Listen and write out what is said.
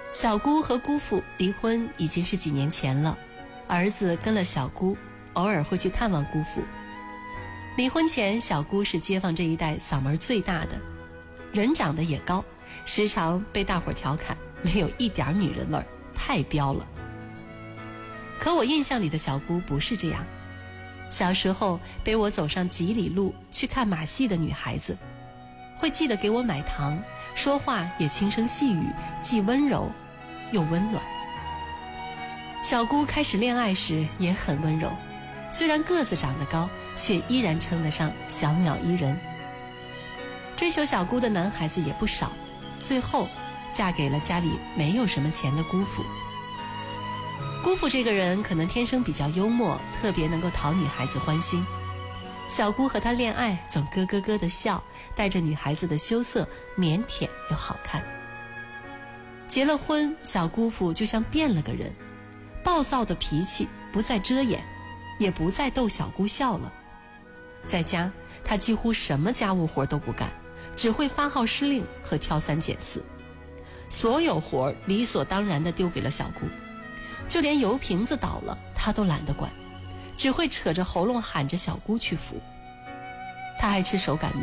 小姑和姑父离婚已经是几年前了，儿子跟了小姑，偶尔会去探望姑父。离婚前，小姑是街坊这一带嗓门最大的，人长得也高，时常被大伙调侃没有一点女人味儿，太彪了。可我印象里的小姑不是这样，小时候背我走上几里路去看马戏的女孩子，会记得给我买糖，说话也轻声细语，既温柔又温暖。小姑开始恋爱时也很温柔，虽然个子长得高，却依然称得上小鸟依人。追求小姑的男孩子也不少，最后嫁给了家里没有什么钱的姑父。姑父这个人可能天生比较幽默，特别能够讨女孩子欢心。小姑和他恋爱总咯咯咯地笑，带着女孩子的羞涩，腼腆又好看。结了婚，小姑父就像变了个人，暴躁的脾气不再遮掩，也不再逗小姑笑了。在家，他几乎什么家务活都不干，只会发号施令和挑三拣四，所有活理所当然地丢给了小姑，就连油瓶子倒了他都懒得管，只会扯着喉咙喊着小姑去扶。他还吃手擀面，